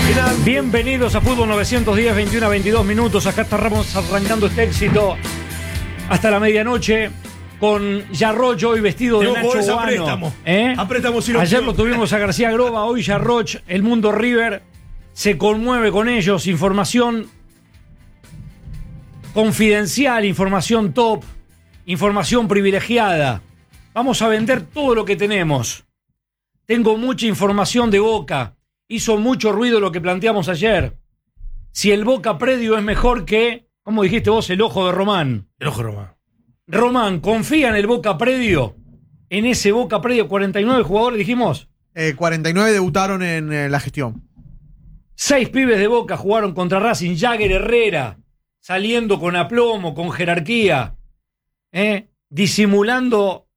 Bienvenidos a Fútbol 910, 21 a 22 minutos. Acá estamos arrancando este éxito hasta la medianoche con Yarroch hoy vestido de Nacho Guano. Ayer lo tuvimos a García Groba, hoy Yarroch. El mundo River se conmueve con ellos. Información confidencial, información top, información privilegiada. Vamos a vender todo lo que tenemos. Tengo mucha información de Boca. Hizo mucho ruido lo que planteamos ayer. Si el Boca Predio es mejor que, ¿cómo dijiste vos? El ojo de Román. El ojo de Román. Román, ¿confía en el Boca Predio? En ese Boca Predio, 49 jugadores, dijimos. 49 debutaron en la gestión. 6 pibes de Boca jugaron contra Racing. Jagger, Herrera, saliendo con aplomo, con jerarquía, disimulando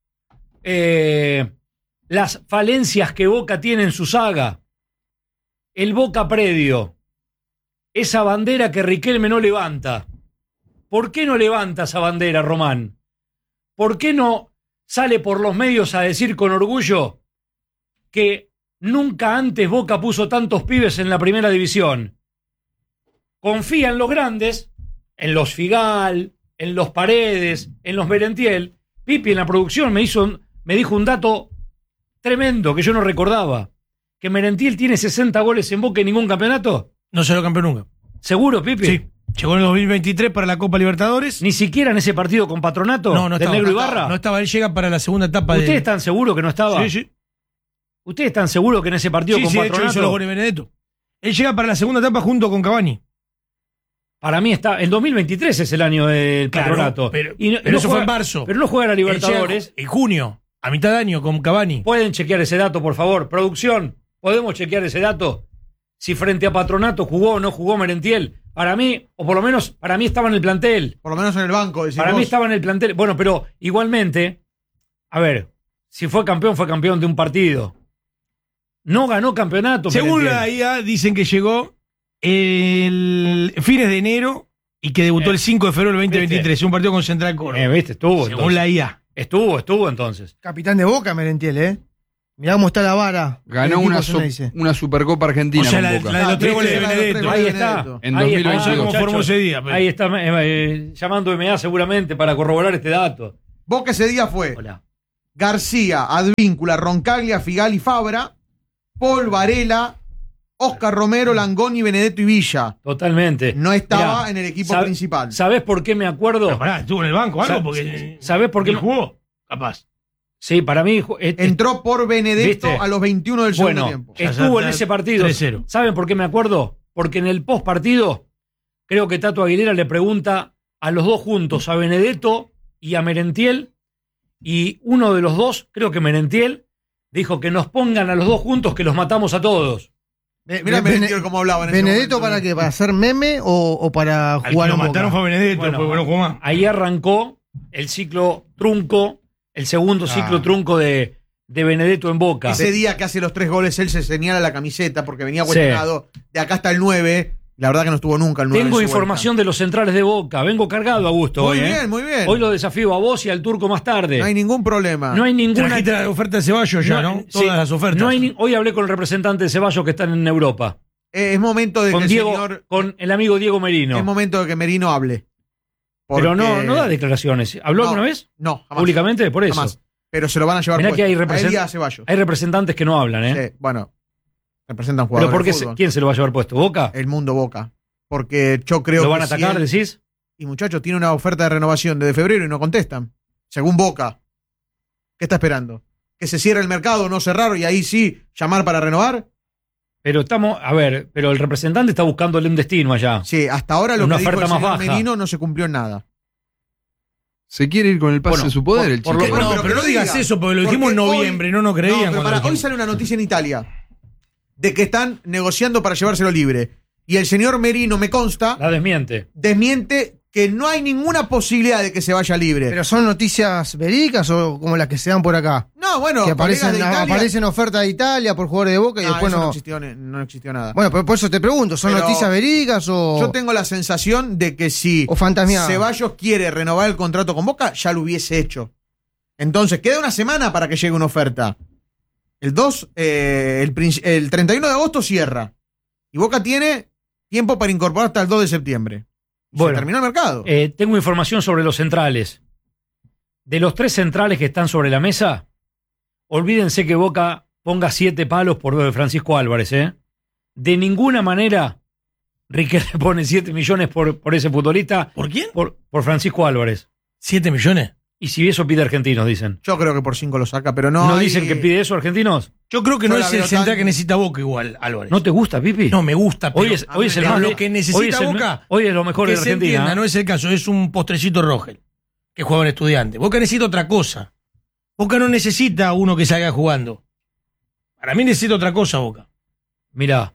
las falencias que Boca tiene en su saga. El Boca Predio, esa bandera que Riquelme no levanta. ¿Por qué no levanta esa bandera, Román? ¿Por qué no sale por los medios a decir con orgullo que nunca antes Boca puso tantos pibes en la primera división? Confía en los grandes, en los Figal, en los Paredes, en los Merentiel. Pipi en la producción me dijo un dato tremendo que yo no recordaba. ¿Que Merentiel tiene 60 goles en Boca y ningún campeonato? No será campeón nunca. ¿Seguro, Pipi? Sí. Llegó en el 2023 para la Copa Libertadores. ¿Ni siquiera en ese partido con Patronato? No estaba. ¿Del Negro Ibarra? No estaba, él llega para la segunda etapa. ¿Ustedes están seguros que no estaba? Sí. ¿Ustedes están seguros que en ese partido con Patronato? De hecho hizo los goles Benedetto. Él llega para la segunda etapa junto con Cavani. Para mí está. El 2023 es el año del Patronato. Pero no eso juega, fue en marzo. Pero no juega la Libertadores. En junio, a mitad de año, con Cavani. ¿Pueden chequear ese dato, por favor? Producción, ¿podemos chequear ese dato? Si frente a Patronato jugó o no jugó Merentiel. Para mí, o por lo menos para mí estaba en el plantel. Por lo menos en el banco. Para mí estaba en el plantel. Bueno, pero igualmente, a ver, si fue campeón de un partido. No ganó campeonato. Según Merentiel. la IA, dicen que llegó el fines de enero y que debutó el 5 de febrero del 2023. Un partido con Central Córdoba. ¿Viste? Estuvo. Según Entonces. la IA. Estuvo entonces. Capitán de Boca, Merentiel, Mirá cómo está la vara. Ganó una Supercopa Argentina. O sea, con la Boca. de los 3 goles de Benedetto. Ahí está. En Ahí 2022. está, ¿Cómo formó ese día? Ahí está llamando MA seguramente para corroborar este dato. Boca ese día fue Hola. García, Advíncula, Roncaglia, Figal y Fabra, Paul Varela, Oscar Romero, Langoni, Benedetto y Villa. Totalmente. No estaba Mirá, en el equipo principal. ¿Sabés por qué me acuerdo? Pero pará, estuvo en el banco algo porque. ¿Sabés por qué? ¿Él jugó? Capaz. Sí, para mí. Entró por Benedetto ¿viste? a los 21 del segundo Bueno, tiempo. estuvo en ese partido. 3-0. ¿Saben por qué me acuerdo? Porque en el post partido, creo que Tato Aguilera le pregunta a los dos juntos, a Benedetto y a Merentiel, y uno de los dos, creo que Merentiel, dijo que nos pongan a los dos juntos que los matamos a todos. Mirá Benedetto cómo hablaba en ese ¿Benedetto momento. para qué? ¿Para hacer meme o para Al que jugar lo en Boca? mataron fue Benedetto, Bueno, después no jugó más. Ahí arrancó el ciclo trunco, el segundo ciclo trunco de Benedetto en Boca. Ese día que hace los 3 goles, él se señala la camiseta porque venía cuestionado. De acá hasta el 9. La verdad que no estuvo nunca el 9. Tengo información de los centrales de Boca. Vengo cargado, Augusto. Muy hoy, bien, muy bien. Hoy lo desafío a vos y al Turco más tarde. No hay ningún problema. No hay ninguna. Trajiste la oferta de Ceballos ya, ¿no? Sí, Todas las ofertas. Hoy hablé con el representante de Ceballos que están en Europa. Es momento de Con que Diego, el señor. con el amigo Diego Merino. Es momento de que Merino hable. Pero no Porque- da declaraciones. ¿Habló No, alguna vez? No, jamás. Públicamente, por eso. Jamás. Pero se lo van a llevar Mirá que hay, puesto. A él y a Ceballos. hay representantes que no hablan, ¿eh? Sí, bueno, representan Pero jugadores ¿por qué de fútbol. quién se lo va a llevar puesto? ¿Boca? El mundo Boca. Porque yo creo ¿Lo van a que atacar, si él- decís? Y muchachos, tiene una oferta de renovación desde febrero y no contestan. Según Boca. ¿Qué está esperando? ¿Que se cierre el mercado, no cerrar y ahí sí llamar para renovar? Pero pero el representante está buscándole un destino allá. Sí, hasta ahora lo Una que dijo el oferta más señor baja. Merino no se cumplió en nada. Se quiere ir con el pase Bueno, de su poder, el por chico. lo Bueno, No, pero que no lo digas diga. eso porque lo dijimos Porque en noviembre y no nos creían. No, pero cuando para, lo hoy dijimos. sale una noticia en Italia de que están negociando para llevárselo libre. Y el señor Merino, me consta, La desmiente. desmiente que no hay ninguna posibilidad de que se vaya libre. ¿Pero son noticias verídicas o como las que se dan por acá? no, bueno, Que colegas de Italia- aparecen ofertas de Italia por jugadores de Boca y No, después eso no. no existió nada. Bueno, pero por eso te pregunto, ¿son Pero noticias verídicas o.? Yo tengo la sensación de que si O fantasmeada. Ceballos quiere renovar el contrato con Boca, ya lo hubiese hecho. Entonces, queda una semana para que llegue una oferta. El 31 de agosto cierra. Y Boca tiene tiempo para incorporar hasta el 2 de septiembre. Bueno, se terminó el mercado. Tengo información sobre los centrales. De los 3 centrales que están sobre la mesa, olvídense que Boca ponga 7 palos por Francisco Álvarez. De ninguna manera Riquelme pone 7 millones por ese futbolista. ¿Por quién? Por Francisco Álvarez. ¿7 millones? Y si eso pide Argentinos, dicen. Yo creo que por 5 lo saca, pero no. ¿No hay... dicen que pide eso Argentinos? Yo creo que Yo no la es el veo central tan- que necesita Boca igual, Álvarez. ¿No te gusta, Pipi? No, me gusta, pero Hoy es el a más lo que necesita hoy es el- Boca, Hoy es lo mejor que de se Argentina. entienda, no es el caso, es un postrecito Rogel que juega en Estudiante. Boca necesita otra cosa. Boca no necesita uno que salga jugando. Para mí necesita otra cosa, Boca. Mirá,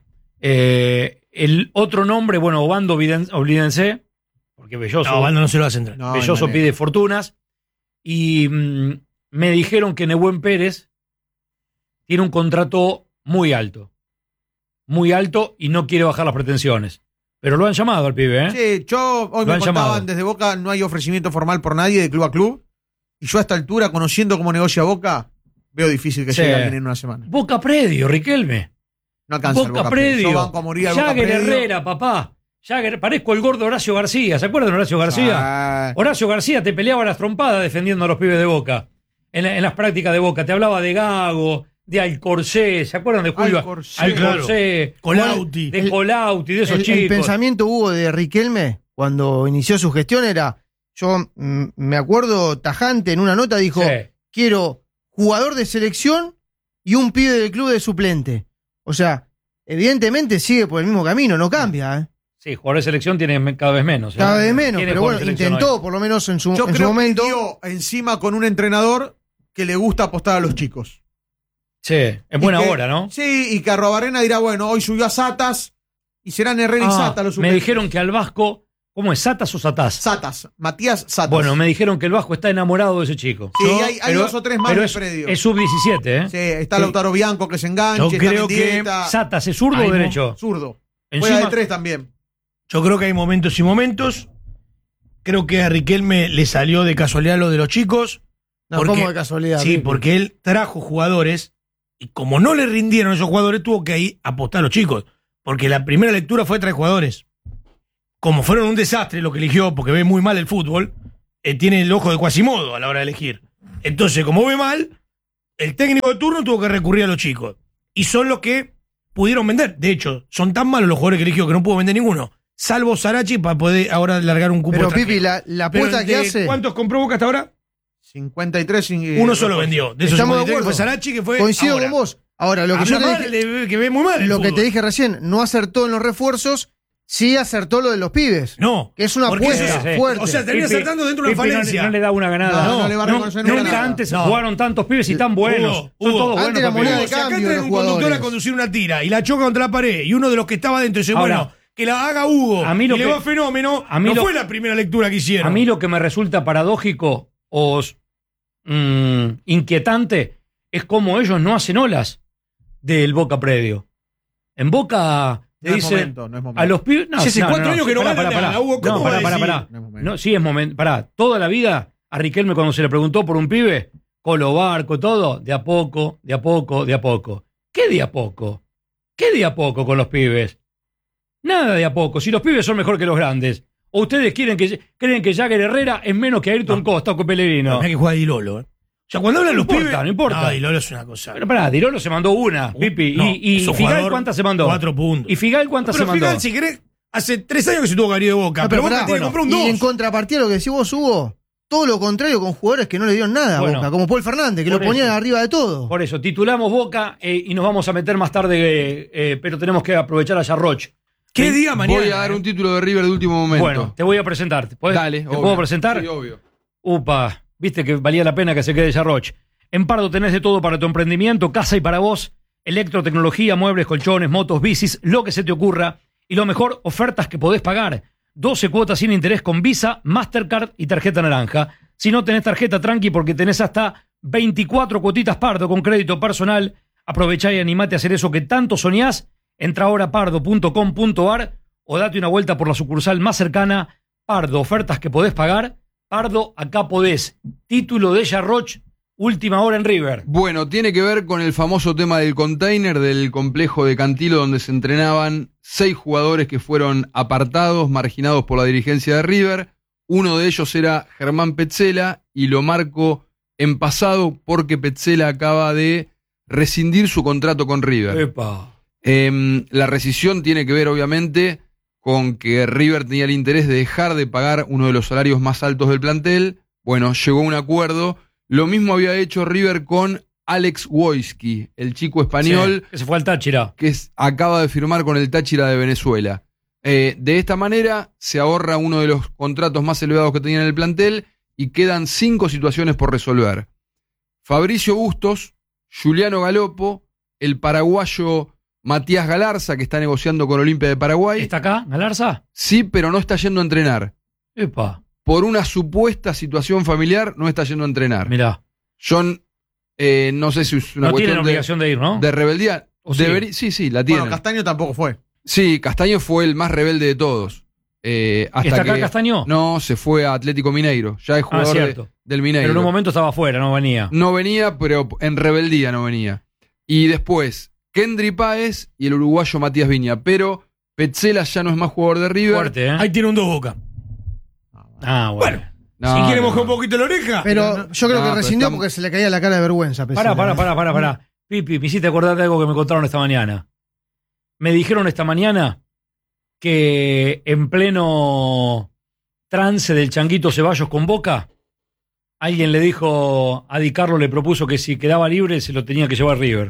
el otro nombre, bueno, Obando Oblidense, porque Belloso, No, Bando no se lo va a centrar. No, Belloso hay pide manera. fortunas. Y me dijeron que Nehuen Pérez tiene un contrato muy alto y no quiere bajar las pretensiones. Pero lo han llamado al pibe, ¿eh? Sí, yo hoy Lo me han contaban llamado. desde Boca, no hay ofrecimiento formal por nadie de club a club. Y yo a esta altura, conociendo cómo negocia Boca, veo difícil que Sí. llegue alguien en una semana. Boca Predio, Riquelme. No alcanza el Boca Boca Predio. Yo Predio. banco a morir al Boca Jagger Predio. Herrera, papá. Jagger, parezco el gordo Horacio García. ¿Se acuerdan de Horacio García? Ah, Horacio García te peleaba las trompadas defendiendo a los pibes de Boca. En las prácticas de Boca. Te hablaba de Gago, de Alcorsé. ¿Se acuerdan de Julio? Alcorsé. Alcorsé. Colauti. De Colauti, de esos El chicos. pensamiento Hugo de Riquelme, cuando inició su gestión, era, yo me acuerdo tajante en una nota, dijo, Sí. quiero jugador de selección y un pibe del club de suplente. O sea, evidentemente sigue por el mismo camino, no cambia, ¿eh? Sí, jugador de selección tiene cada vez menos. ¿eh? Cada vez menos, Tiene pero jugador bueno, de selección intentó hoy. por lo menos en su yo en su creo momento. que dio encima con un entrenador que le gusta apostar a los chicos. Sí, en buena Y que- hora, ¿no? Sí, y que Arrobarrena dirá, bueno, hoy subió a Satas y serán Herrera y Satas los me suplentes. dijeron que al Vasco. ¿Cómo es? ¿Satas o Satás? Satas, Matías Satas. Bueno, me dijeron que el Vasco está enamorado de ese chico. Sí, Yo- hay pero- 2 o 3 más pero del es, predio. es sub-17, ¿eh? Sí, está Sí. Lautaro Bianco que se enganche, Yo está creo que Mendieta, Satas, ¿es zurdo Ay, o no. derecho? zurdo. Encima- Juega de 3 también. Yo creo que hay momentos y momentos. Creo que a Riquelme le salió de casualidad lo de los chicos. No, porque- como de casualidad. Sí, Pipi. porque él trajo jugadores y como no le rindieron esos jugadores, tuvo que ahí apostar a los chicos. Porque la primera lectura fue traer jugadores. Como fueron un desastre lo que eligió, porque ve muy mal el fútbol, tiene el ojo de Quasimodo a la hora de elegir. Entonces, como ve mal, el técnico de turno tuvo que recurrir a los chicos. Y son los que pudieron vender. De hecho, son tan malos los jugadores que eligió que no pudo vender ninguno. Salvo Sarachi para poder ahora largar un cupo Pero extranjero. Pipi, la Pero apuesta que ¿de hace, ¿Cuántos compró Boca hasta ahora? 53. Uno solo vendió. De esos Estamos de 53 que fue acuerdo. Sarachi, que fue coincido ahora. con vos. Ahora, lo que yo Habla te mal dije, de que ve muy mal el lo que fútbol. te dije recién, no acertó en los refuerzos, sí acertó lo de los pibes. No. Que es una porque apuesta eso es- fuerte. O sea, termina Pipi- saltando dentro de una Pipi falencia. no le da una ganada. No, no le va a reconocer nunca Nunca nada. antes No. jugaron tantos pibes y tan buenos. Hugo, Son Hugo. todos Antes buenos. la papi. moneda de Si acá cambio entra de un los conductor a jugadores. conducir una tira y la choca contra la pared y uno de los que estaba adentro dice, Ahora, bueno, que la haga Hugo a mí lo y le que- va fenómeno, a mí no lo- fue la primera lectura que hicieron. A mí lo que me resulta paradójico o inquietante es cómo ellos no hacen olas del Boca Predio. En Boca te No es dicen momento, no es momento. a los pibes. No, Si hace 4 años que no pará, gana pará, nada, pará. Hugo, ¿cómo No, va a pará, decir? pará. No es momento. No, sí es momento. Pará, toda la vida a Riquelme cuando se le preguntó por un pibe, Colo Barco, todo, de a poco, de a poco, de a poco. ¿Qué de a poco? ¿Qué de a poco con los pibes? Nada de a poco. Si los pibes son mejor que los grandes. ¿O ustedes creen que Jagger Herrera es menos que Ayrton Costa o que Pellegrino? Mirá que juega Di Lolo, O sea, cuando hablan No los importa, pibes... no importa. Di Lolo es una cosa. Pero pará, Dirolo se mandó una, Pipi. No, y es un Figal, jugador, ¿cuántas se mandó? 4 puntos. ¿Y Figal cuántas Pero se mandó? Figal, si querés, hace 3 años que se tuvo que ir de Boca. No, pero pero Boca pará, tiene que comprar un y en 2. contrapartida lo que decís vos, Hugo, todo lo contrario con jugadores que no le dieron nada a Bueno, Boca, como Paul Fernández, que lo por ponían eso. arriba de todo. Por eso, titulamos Boca y nos vamos a meter más tarde, pero tenemos que aprovechar a Yarroch. ¿Qué día mañana? Voy a dar un título de River de último momento. Bueno, te voy a presentar. Dale, ¿Te obvio. puedo presentar? Sí, obvio. Upa, viste que valía la pena que se quede Yarroch. En Pardo tenés de todo para tu emprendimiento, casa y para vos, electrotecnología, muebles, colchones, motos, bicis, lo que se te ocurra. Y lo mejor, ofertas que podés pagar. 12 cuotas sin interés con Visa, Mastercard y tarjeta naranja. Si no tenés tarjeta, tranqui, porque tenés hasta 24 cuotitas Pardo con crédito personal. Aprovechá y animate a hacer eso que tanto soñás. Entra ahora a pardo.com.ar o date una vuelta por la sucursal más cercana. Pardo, ofertas que podés pagar. Pardo, acá podés. Título de Yarroch Última hora en River. Bueno, tiene que ver con el famoso tema del container del complejo de Cantilo, donde se entrenaban 6 jugadores que fueron apartados, marginados por la dirigencia de River. Uno de ellos era Germán Petzela, y lo marco en pasado porque Petzela acaba de rescindir su contrato con River. Epa. La rescisión tiene que ver, obviamente, con que River tenía el interés de dejar de pagar uno de los salarios más altos del plantel. Bueno, llegó a un acuerdo. Lo mismo había hecho River con Alex Wojski, el chico español Sí, que se fue al Táchira. que acaba de firmar con el Táchira de Venezuela. De esta manera se ahorra uno de los contratos más elevados que tenía en el plantel y quedan 5 situaciones por resolver. Fabricio Bustos, Juliano Galopo, el paraguayo Matías Galarza, que está negociando con Olimpia de Paraguay. ¿Está acá, Galarza? Sí, pero no está yendo a entrenar. Epa. Por una supuesta situación familiar, no está yendo a entrenar. Mirá. John, no sé si es una No cuestión tienen obligación de ir, ¿no? de rebeldía. ¿O sí? Sí, la tienen. Bueno, Castaño tampoco fue. Sí, Castaño fue el más rebelde de todos. Hasta ¿Está acá que, Castaño? No, se fue a Atlético Mineiro. Ya es jugador cierto. del Mineiro. Pero en un momento estaba afuera, no venía. No venía, pero en rebeldía no venía. Y después, Kendry Páez y el uruguayo Matías Viña. Pero Petzela ya no es más jugador de River. Fuerte, ¿eh? Ahí tiene un 2 Boca. Ah, bueno. No, si quiere no, mojar un no. poquito la oreja. Pero yo creo no, que pero rescindió estamos- porque se le caía la cara de vergüenza. a Petzela. Pará. Pipi, me hiciste acordar de algo que me contaron esta mañana. Me dijeron esta mañana que en pleno trance del Changuito Ceballos con Boca, alguien le dijo, a Di Carlo le propuso que si quedaba libre se lo tenía que llevar River.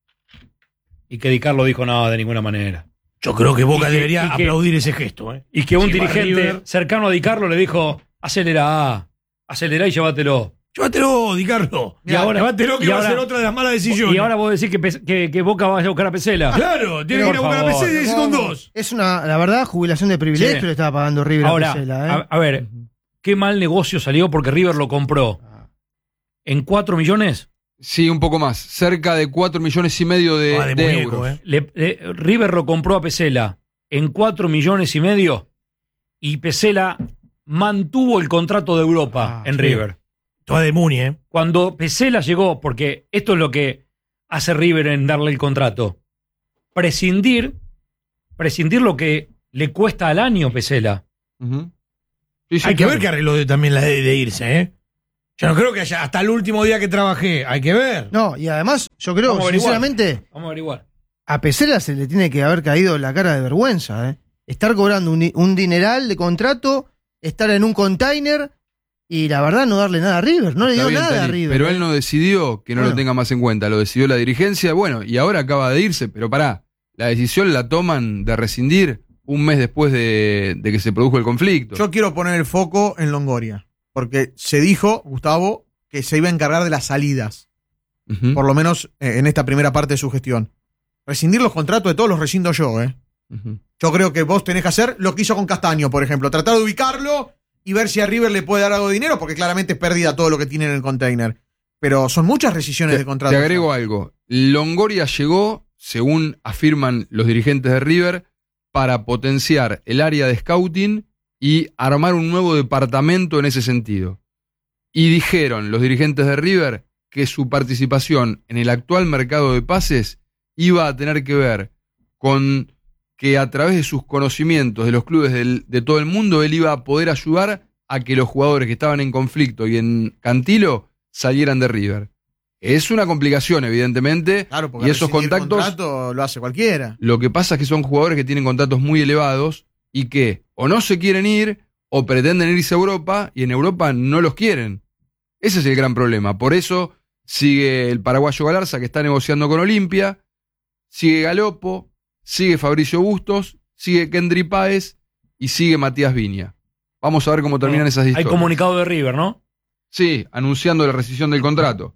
Y que Di Carlo dijo, no, de ninguna manera. Yo creo que Boca Y que- debería y que- aplaudir ese gesto. Y que un Lleva dirigente River. cercano a Di Carlo le dijo, acelerá y llévatelo. Llévatelo, Di Carlo. Y ahora- Llévatelo que y va a ahora- ser otra de las malas decisiones. Y ahora vos decís que Boca vaya a buscar a Pesela. Claro, tiene Pero, que ir a por buscar a favor. PC y decir un 2. Es una, la verdad, jubilación de privilegio Sí. le estaba pagando River Ahora, a Petzela, a ver, qué mal negocio salió porque River lo compró en 4 millones. Sí, un poco más. Cerca de 4,5 millones de de euros. muñeco, River lo compró a Pesela en 4,5 millones y Pesela mantuvo el contrato de Europa en sí. River. Toda de Muni, Cuando Pesela llegó, porque esto es lo que hace River en darle el contrato, prescindir lo que le cuesta al año Pesela. Ujú. Sí, sí, Hay que claro. ver qué arregló también la de irse, ¿eh? Yo no creo que haya, hasta el último día que trabajé, hay que ver. No, y además, yo creo, Vamos a averiguar. sinceramente, Vamos a averiguar. a Petzela se le tiene que haber caído la cara de vergüenza, ¿eh? Estar cobrando un dineral de contrato, estar en un container y la verdad no darle nada a River. No le Está dio bien, nada a Tani, River. pero él no decidió que no lo Bueno. tenga más en cuenta, lo decidió la dirigencia, bueno, y ahora acaba de irse, pero pará, la decisión la toman de rescindir un mes después de que se produjo el conflicto. Yo quiero poner el foco en Longoria, porque se dijo, Gustavo, que se iba a encargar de las salidas, Ujú, por lo menos en esta primera parte de su gestión. Rescindir los contratos de todos los rescindo yo, ¿eh? ujú. Yo creo que vos tenés que hacer lo que hizo con Castaño, por ejemplo. Tratar de ubicarlo y ver si a River le puede dar algo de dinero, porque claramente es pérdida todo lo que tiene en el container. Pero son muchas rescisiones de contrato. Te agrego algo. Longoria llegó, según afirman los dirigentes de River, para potenciar el área de scouting y armar un nuevo departamento en ese sentido. Y dijeron los dirigentes de River que su participación en el actual mercado de pases iba a tener que ver con que a través de sus conocimientos de los clubes de todo el mundo, él iba a poder ayudar a que los jugadores que estaban en conflicto y en Cantilo salieran de River. Es una complicación, evidentemente, Claro, porque y esos rescindir contactos, contrato lo hace cualquiera. lo que pasa es que son jugadores que tienen contratos muy elevados y que o no se quieren ir o pretenden irse a Europa y en Europa no los quieren. Ese es el gran problema. Por eso sigue el paraguayo Galarza, que está negociando con Olimpia, sigue Galopo, sigue Fabricio Bustos, sigue Kendry Páez y sigue Matías Viña. Vamos a ver cómo terminan esas Hay historias. comunicado de River, ¿no? Sí, anunciando la rescisión del contrato.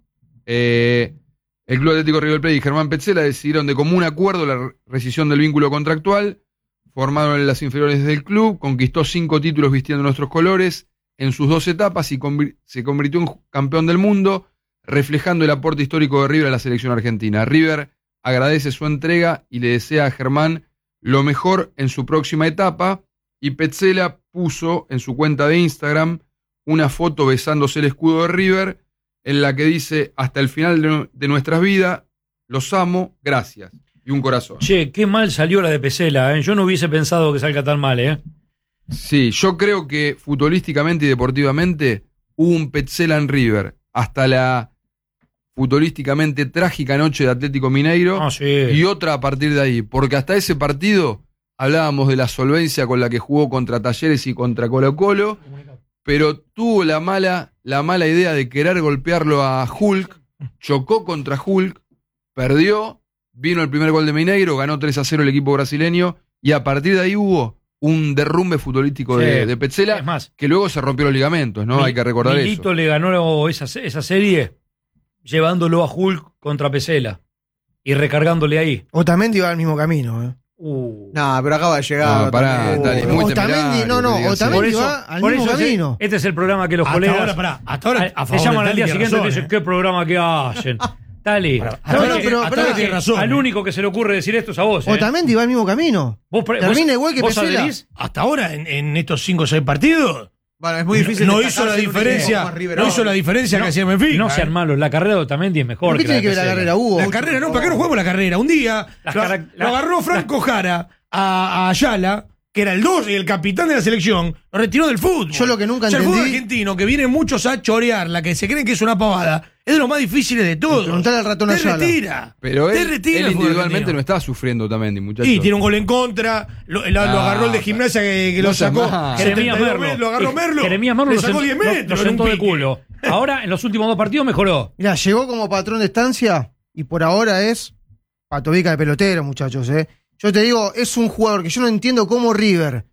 El Club Atlético River Plate y Germán Petzela decidieron de común acuerdo la rescisión del vínculo contractual. Formaron en las inferiores del club, conquistó 5 títulos vistiendo nuestros colores en sus 2 etapas y se convirtió en campeón del mundo, reflejando el aporte histórico de River a la selección argentina. River agradece su entrega y le desea a Germán lo mejor en su próxima etapa, y Petzela puso en su cuenta de Instagram una foto besándose el escudo de River en la que dice: hasta el final de nuestras vidas, los amo, gracias. Y un corazón. Che, qué mal salió la de Pesela, ¿eh? Yo no hubiese pensado que salga tan mal, ¿eh? Sí, yo creo que futbolísticamente y deportivamente hubo un Petzela en River hasta la futbolísticamente trágica noche de Atlético Mineiro No, sí. y otra a partir de ahí, porque hasta ese partido hablábamos de la solvencia con la que jugó contra Talleres y contra Colo-Colo, pero tuvo la mala idea de querer golpearlo a Hulk, chocó contra Hulk, perdió, vino el primer gol de Mineiro, ganó 3-0 el equipo brasileño y a partir de ahí hubo un derrumbe futbolístico Sí. de Petzela, Es más, que luego se rompió los ligamentos, ¿no? Hay que recordar Milito eso. le ganó esa serie llevándolo a Hulk contra Pesela y recargándole ahí. Otamendi va al mismo camino, ¿eh? No, pero acaba de llegar. No, pará, Otamendi. Dale, muy Otamendi, temerario no, que digas Otamendi eso. va al mismo camino. Este es el programa que los Hasta colegas ahora, hasta ahora a te favor llaman del al día Tali, siguiente y tiene te dicen razón, qué programa que hacen. Dale. Hasta No, ahora no, tiene- pero hasta pará, ahora tiene razón. Al único que se le ocurre decir esto es a vos. Otamendi va al mismo camino. Termina igual que ¿Vos Pesela. adherís? Hasta ahora, en estos 5 o 6 partidos, Bueno, es muy difícil. no destacarse hizo la en un equipo diferencia, como River no ahora. hizo la diferencia No, que hacía en Benfica. No sean malos, la carrera de Otamendi es mejor. ¿Por qué que tiene que ver la Pesela. carrera, Hugo? La carrera, no, ¿para qué no jugamos la carrera? Un día lo agarró Franco Jara a Ayala, que era el 2 y el capitán de la selección, lo retiró del fútbol. Yo lo que nunca O sea, el fútbol entendí- argentino, que vienen muchos a chorear, la que se creen que es una pavada, es de los más difíciles de todos. Preguntale al ratón Te Ayala. retira. Pero Te él retira el fútbol individualmente argentino. no estaba sufriendo Otamendi, muchachos. Y tiene un gol en contra, lo agarró el de gimnasia que no lo seas sacó. más. en el Jeremías 32 Merlo. lo agarró Merlo. Jeremías Merlo le lo sacó sentó- 10 metros. lo en un sentó de pique. culo. Ahora, en los últimos 2 partidos mejoró. Mirá, llegó como patrón de estancia y por ahora es patobica de pelotero, muchachos, ¿eh? Yo te digo, es un jugador que yo no entiendo cómo River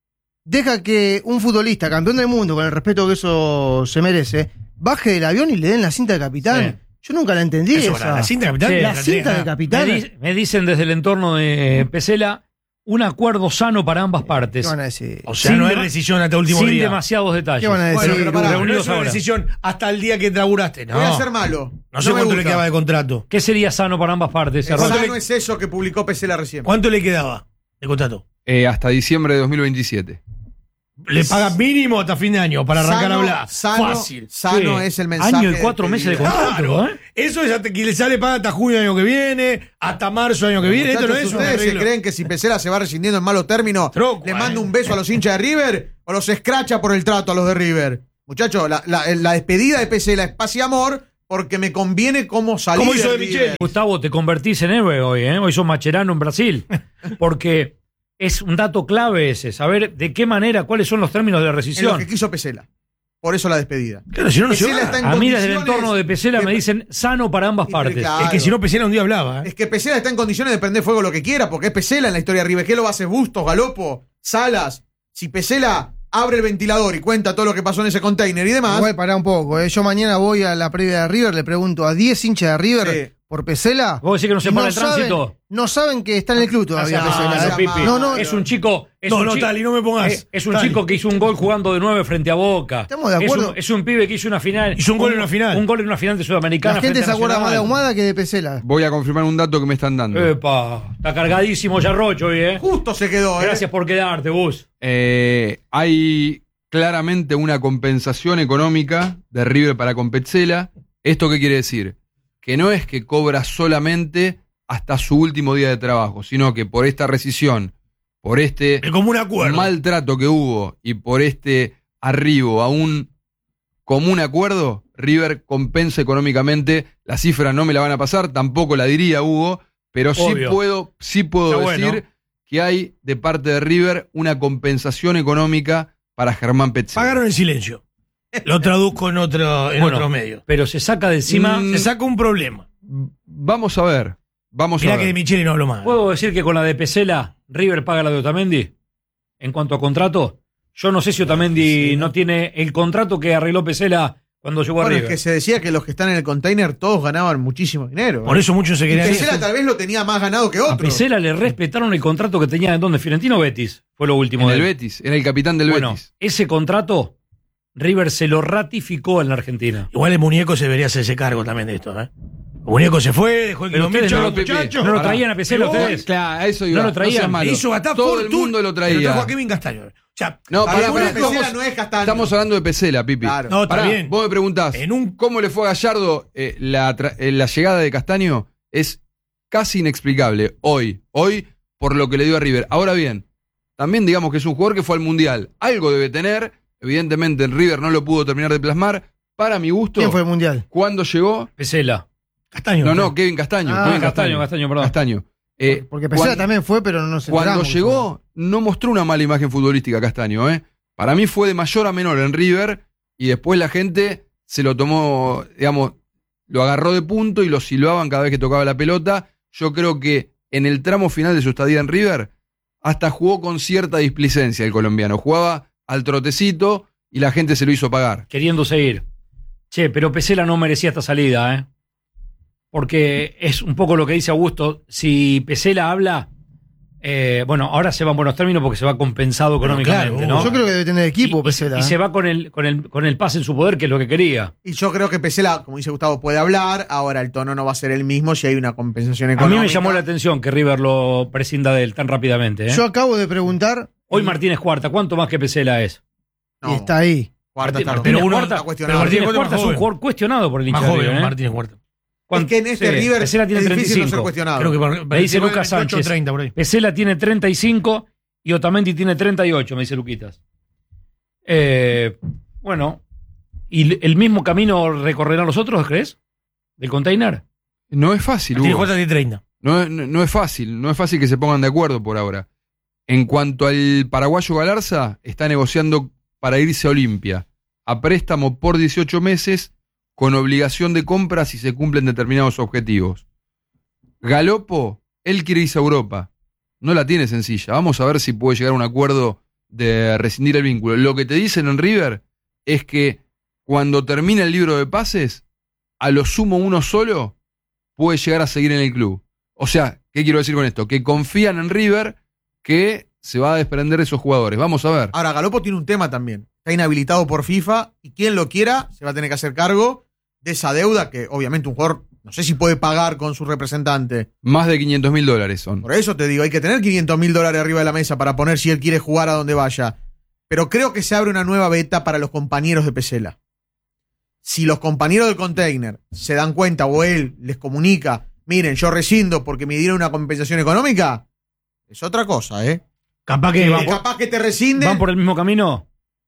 deja que un futbolista, campeón del mundo, con el respeto que eso se merece, baje del avión y le den la cinta de capitán. Sí. Yo nunca la entendí Eso, esa. la cinta capitán. Sí, la La tendría cinta que de ganar. capitán. Me dicen desde el entorno de Pesela un acuerdo sano para ambas partes. ¿Qué van a decir? O sea, Sin no hay dema- rescisión hasta último Sin día. demasiados detalles. ¿Qué van a decir? Bueno, pero pará, No reunidos es una ahora. decisión hasta el día que te laburaste. No, Voy a ser malo. no sé me cuánto le gusta. quedaba de contrato. ¿Qué sería sano para ambas partes? El Arroyo? sano es eso que publicó Pesela recién. ¿Cuánto le quedaba de contrato? Hasta diciembre de 2027. Le pagan mínimo hasta fin de año para arrancar Sano, a hablar. Sano, Fácil. sano Sí. es el mensaje. Año y 4 meses de despedida. contrato. Claro, ¿eh? eso es hasta que le sale paga hasta junio del año que viene, hasta marzo del año que viene. Esto no Muchachos, es un ¿ustedes se arreglo. creen que si Pesela se va rescindiendo en malos términos, Troco, le manda un beso a los hinchas de River o los escracha por el trato a los de River? Muchachos, la despedida de Pesela es paz y amor porque me conviene cómo salir ¿Cómo hizo de River. Micheli? Gustavo, te convertís en héroe hoy, ¿eh? Hoy sos Macherano en Brasil. Porque es un dato clave ese, saber de qué manera, cuáles son los términos de la En lo rescisión. que quiso Pesela. Por eso la despedida. Claro, si no, no se Pesela va. está en A mí desde el condiciones entorno de Pesela de- me dicen sano para ambas Y, partes. claro. Es que si no, Pesela un día hablaba. Es que Pesela está en condiciones de prender fuego lo que quiera, porque es Pesela en la historia de River. ¿Qué lo va a hacer? Bustos, Galopo, Salas. Si Pesela abre el ventilador y cuenta todo lo que pasó en ese container y demás. Igual pará un poco, ¿eh? Yo mañana voy a la previa de River, le pregunto a 10 hinchas de River Sí. por Pesela. ¿Vos decís que no se y para el tránsito? no saben que está en el club todavía No, Pesela. no, ¿eh? Pipi. No, no, es un chico. Es No, un no, chi- Tali, no me pongas. Es un Tali. chico que hizo un gol jugando de 9 frente a Boca. Estamos de acuerdo. Es un pibe que hizo una final. Hizo un gol en una final. Un gol en una final de Sudamericana. La gente frente se a acuerda más de Nacional. Ahumada que de Pesela. Voy a confirmar un dato que me están dando. Epa, está cargadísimo ya Rocho hoy, ¿eh? Justo se quedó, ¿eh? Gracias por quedarte, Gus. Hay claramente una compensación económica de River para con Petzela. ¿Esto qué quiere decir? Que no es que cobra solamente hasta su último día de trabajo, sino que por esta rescisión, por este Es como un acuerdo. maltrato que hubo y por este arribo a un común acuerdo, River compensa económicamente. La cifra no me la van a pasar, tampoco la diría Hugo, pero Obvio. sí puedo Está decir bueno. que hay de parte de River una compensación económica para Germán Petzela. Pagaron en silencio. Lo traduzco en otro medio. Pero se saca de encima. Mm, Se saca un problema. Vamos a ver. Vamos Mirá a que de ver. Micheli no hablo más. ¿Puedo decir que con la de Pesela, River paga la de Otamendi? En cuanto a contrato, yo no sé si Otamendi no tiene el contrato que arregló Pesela cuando llegó a Bueno, es River. que se decía que los que están en el container todos ganaban muchísimo dinero. Por eso muchos se Y querían ir. Pesela tal vez lo tenía más ganado que A otros. Pesela le respetaron el contrato que tenía en donde Fiorentino Betis. Fue lo último En de el él. Betis, era el capitán del Bueno, Betis. ese contrato River se lo ratificó en la Argentina. Igual el muñeco se debería hacerse cargo también de esto, ¿eh? El muñeco se fue, dejó el Pero kilómetro, ustedes no chao, lo- muchachos. ¿No lo Pará. traían a Pesela Me voy. ustedes? Claro, a eso iba. No lo traían. seas malo. Le hizo gastar Todo el fortuna. mundo lo Pero trajo traía. a Kevin Castaño. O sea, No, Para pará, Pesela no es Castaño. estamos hablando de Pesela, Pipi. Claro. no, está Pará, bien. vos me preguntás, ¿cómo le fue a Gallardo la llegada de Castaño? Es casi inexplicable hoy, por lo que le dio a River. Ahora bien, también digamos que es un jugador que fue al Mundial. Algo debe tener, evidentemente en River no lo pudo terminar de plasmar. Para mi gusto, ¿Quién fue el mundial? ¿cuándo llegó? Pesela. Castaño. No, Kevin Castaño. Ah, Kevin Castaño, perdón. Castaño. Porque Pesela también fue, pero no se Cuando llegó, no mostró una mala imagen futbolística Castaño. Para mí fue de mayor a menor en River y después la gente se lo tomó, digamos, lo agarró de punto y lo silbaban cada vez que tocaba la pelota. Yo creo que en el tramo final de su estadía en River hasta jugó con cierta displicencia el colombiano. Jugaba al trotecito y la gente se lo hizo pagar. Queriendo seguir. Che, pero Pesela no merecía esta salida, ¿eh? Porque es un poco lo que dice Augusto. Si Pesela habla, bueno, ahora se va en buenos términos porque se va compensado económicamente, claro, ¿no? Yo creo que debe tener equipo, y Pesela. se va con el pase en su poder, que es lo que quería. Y yo creo que Pesela, como dice Gustavo, puede hablar. Ahora el tono no va a ser el mismo si hay una compensación A económica. mí me llamó la atención que River lo prescinda de él tan rápidamente, ¿eh? Yo acabo de preguntar. Hoy Martínez Cuarta, ¿cuánto más que Pesela es? No, Y está ahí. Cuarta está Martínez pero uno- Cuarta, está cuestionado. pero Martínez Martínez Cuarta es un Cuarta jugador cuestionado por el hincha Más de joven, River, ¿eh? Martínez Huerta. Es que en este Sí, River Pesela tiene es difícil no ser 35. cuestionado. Creo que Me dice Lucas 28, Sánchez. 30 por ahí. Pesela tiene 35 y Otamendi tiene 38, me dice Luquitas. Bueno, ¿y el mismo camino recorrerán los otros, crees? ¿Del container? No es fácil, Martínez Hugo. Huerta tiene 30. No es fácil que se pongan de acuerdo por ahora. En cuanto al paraguayo Galarza, está negociando para irse a Olimpia, a préstamo por 18 meses, con obligación de compra si se cumplen determinados objetivos. Galopo, él quiere irse a Europa. No la tiene sencilla. Vamos a ver si puede llegar a un acuerdo de rescindir el vínculo. Lo que te dicen en River es que cuando termina el libro de pases, a lo sumo uno solo puede llegar a seguir en el club. O sea, ¿qué quiero decir con esto? Que confían en River que se va a desprender de esos jugadores. Vamos a ver. Ahora, Galopo tiene un tema también. Está inhabilitado por FIFA y quien lo quiera se va a tener que hacer cargo de esa deuda que obviamente un jugador no sé si puede pagar con su representante. Más de $500.000 son. Por eso te digo, hay que tener $500.000 arriba de la mesa para poner si él quiere jugar a donde vaya. Pero creo que se abre una nueva beta para los compañeros de Pesela. Si los compañeros del container se dan cuenta o él les comunica, miren, yo rescindo porque me dieron una compensación económica, es otra cosa, ¿eh? Capaz que Capaz que te rescinden. ¿Van por el mismo camino?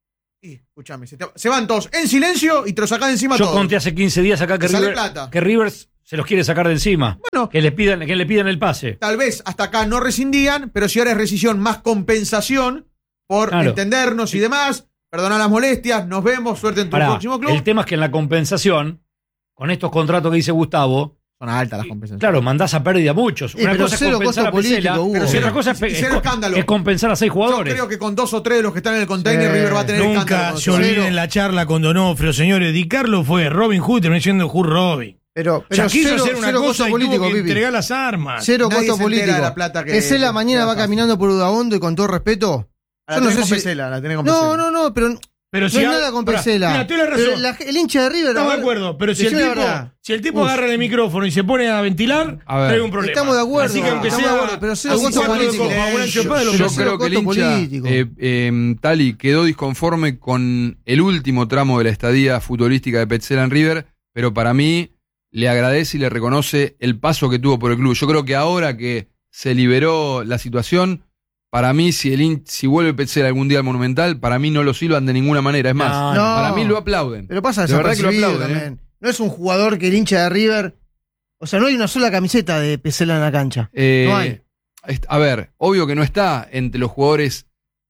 Y, escúchame, se van todos en silencio y te lo sacan de encima Yo todos. conté hace 15 días acá que Te sale River, plata. que Rivers se los quiere sacar de encima. Bueno, Que le pidan el pase. tal vez hasta acá no rescindían, pero si ahora es rescisión más compensación por Claro. entendernos y demás, perdonar las molestias, nos vemos, suerte en tu Pará, próximo club. el tema es que en la compensación, con estos contratos que dice Gustavo, Son altas las compensaciones. claro, mandás a pérdida a muchos. Una pero cosa es cero compensar costo a Pesela, político, Hugo. pero Cero- otra cosa es, cero escándalo. es compensar a 6 Yo jugadores. creo que con 2 o 3 de los que están en el container, Sí. River va a tener escándalo nunca cuando se se vaya. olviden la charla con Donofrio, señores. Di Carlo fue Robin Hood, terminó siendo Hood Robin. Pero O sea, quiso cero, hacer una cero cosa costo y político, tuvo que Pipi. entregar las armas. Cero Nadie costo se entera político. de la plata que- Pesela que- mañana que va pasa. caminando por Udaondo y con todo respeto. La Yo no tenés sé con si. Pesela, la tenés con Pesela. No, pero Pero no hay nada con pará, Pesela. Mira, tienes razón. Pero el hincha de River. Estamos a de ver, acuerdo, pero si el, decime la tipo, verdad. si el tipo Uf. agarra el micrófono y se pone a ventilar, A ver. trae un problema. Estamos de acuerdo, Así que aunque estamos de sea acuerdo, pero cero a un costo cuatro de político. copa, una chupada, lo Yo que creo que el costo hincha, político. Tali, quedó disconforme con el último tramo de la estadía futbolística de Pesela en River, pero para mí le agradece y le reconoce el paso que tuvo por el club. Yo creo que ahora que se liberó la situación, para mí, si vuelve Pesela algún día al Monumental, para mí no lo silban de ninguna manera. Es más, No, no. para mí lo aplauden. Pero pasa De verdad que lo desapercibido aplauden, también. No es un jugador que el hincha de River. O sea, no hay una sola camiseta de Pesela en la cancha. No hay. A ver, obvio que no está entre los jugadores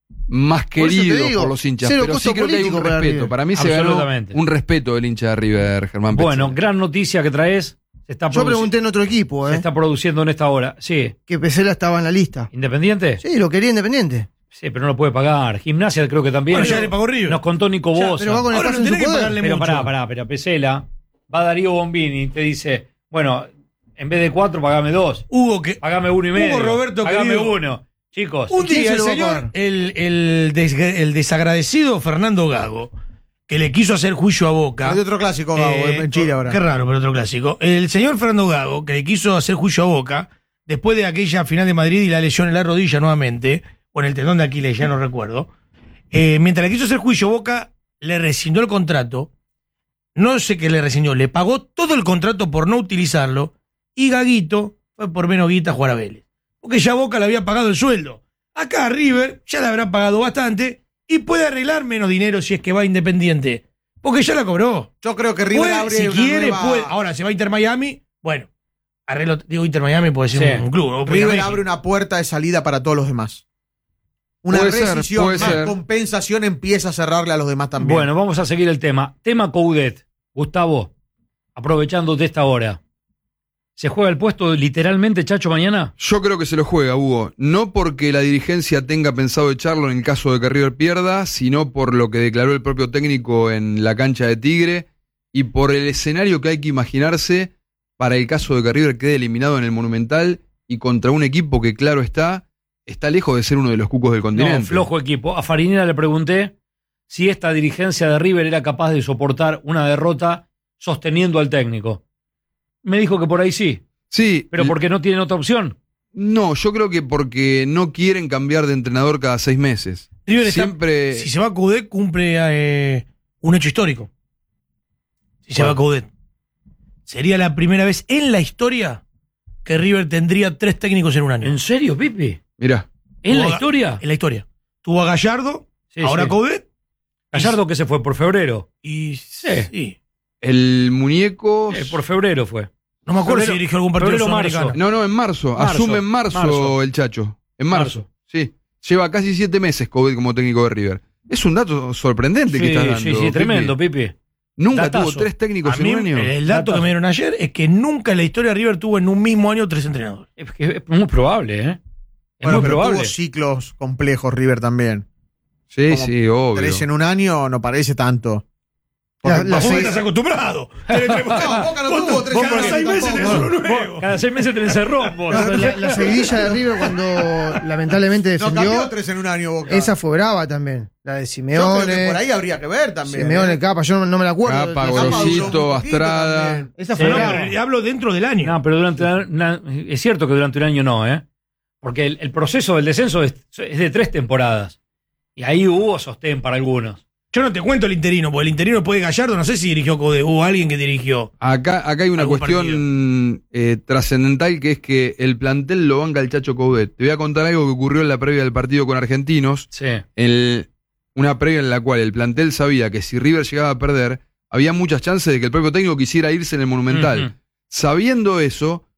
más Por eso te queridos digo, por los hinchas, cero pero sí costo creo que hay un político para respeto. River. Para mí se ganó Absolutamente. un respeto del hincha de River, Germán Pesela. Bueno, gran noticia que traes. Yo pregunté en otro equipo, Se está produciendo en esta hora. Sí. que Pesela estaba en la lista. ¿Independiente? Sí, lo quería Independiente. Sí, pero no lo puede pagar. Gimnasia creo que también. Bueno, ya le pagó River. Nos contó Nico Ya, Bosa. pero va con el Ahora pase no en su tenés que poder. pagarle Pero mucho. pará, Pesela. Va Darío Bombini y te dice, bueno, en vez de 4, pagame 2. Hugo, que Pagame 1,5. Hugo Roberto, pagame querido. 1. Chicos, un ¿quién día se el lo va a señor, pagar? el desagradecido Fernando Gago, que le quiso hacer juicio a Boca. Es de otro clásico, Gabo, en Chile ahora. Qué raro, pero otro clásico. El señor Fernando Gago, que le quiso hacer juicio a Boca, después de aquella final de Madrid y la lesión en la rodilla nuevamente, o en el tendón de Aquiles, ya no recuerdo, Mientras le quiso hacer juicio, Boca le rescindió el contrato. No sé qué le rescindió, le pagó todo el contrato por no utilizarlo. Y Gaguito fue por menos guita a jugar a Vélez. Porque ya Boca le había pagado el sueldo. Acá River ya le habrá pagado bastante y puede arreglar menos dinero si es que va a Independiente. Porque ya la cobró. Yo creo que River abre si una quiere, nueva- puede. Ahora, se va a Inter Miami, bueno, arreglo, digo Inter Miami puede ser Sí. un club. ¿no? Puede ir a River México. abre una puerta de salida para todos los demás. Una Puede ser, rescisión puede más ser. compensación empieza a cerrarle a los demás también. Bueno, vamos a seguir el tema. Tema Coudet. Gustavo, aprovechando de esta hora. ¿Se juega el puesto literalmente, Chacho, mañana? Yo creo que se lo juega, Hugo. No porque la dirigencia tenga pensado echarlo en el caso de que River pierda, sino por lo que declaró el propio técnico en la cancha de Tigre y por el escenario que hay que imaginarse para el caso de que River quede eliminado en el Monumental y contra un equipo que, claro está lejos de ser uno de los cucos del continente. No, flojo equipo. A Farinera le pregunté si esta dirigencia de River era capaz de soportar una derrota sosteniendo al técnico. Me dijo que por ahí sí, Sí, pero porque no tienen otra opción. no, yo creo que porque no quieren cambiar de entrenador cada 6 meses. River está- Siempre... si se va a Coudet, cumple un hecho histórico. Si se va a Coudet. Sería la primera vez en la historia que River tendría 3 técnicos en un año. ¿En serio, Pipi? Mirá, ¿En la Tuvo- historia? En la historia. Tuvo a Gallardo, Sí, ahora sí. Coudet. Gallardo que se fue por febrero. Y Sí. el muñeco... Por febrero fue. No me acuerdo Febrero- si dirigió algún partido febrero, marzo. sudamericano. No, en marzo. Marzo. Asume en marzo el Chacho. En marzo. Sí. Lleva casi 7 meses Coudet como técnico de River. Es un dato sorprendente que está dando. sí, tremendo, Pipi. Nunca Datazo. tuvo 3 técnicos A en mí, un año. el dato Datazo. que me dieron ayer es que nunca en la historia de River tuvo en un mismo año 3 entrenadores. Es muy probable, ¿eh? Es Bueno, muy pero probable. tuvo ciclos complejos River también. Sí, como sí, obvio. 3 en un año no parece tanto. La- Porque la Vos pasó- estás acostumbrado. Boca no tuvo 3 Cada años 6 meses tampoco. tenés uno nuevo. Cada 6 meses tenés el rombo. La seguidilla de River cuando lamentablemente No cambió descendió, 3 en un año Boca. esa fue brava también. La de Yo creo que Simeone. por ahí habría que ver también. Simeone, Capa, yo no me la acuerdo. Capa, La- Capa duró un Gorosito, poquito Astrada. también. Esa Sí, fue No, brava. pero hablo dentro del año. No, pero es cierto que durante un año no, ¿eh? Porque el proceso del descenso es de 3 temporadas. Y ahí hubo sostén para algunos. Yo no te cuento el interino, porque el interino después de Gallardo, no sé si dirigió Coudet, hubo alguien que dirigió. Acá hay una Algún cuestión trascendental que es que el plantel lo banca el Chacho Coudet. Te voy a contar algo que ocurrió en la previa del partido con Argentinos. Sí. Una previa en la cual el plantel sabía que si River llegaba a perder, había muchas chances de que el propio técnico quisiera irse en el Monumental. Ujú. Sabiendo eso,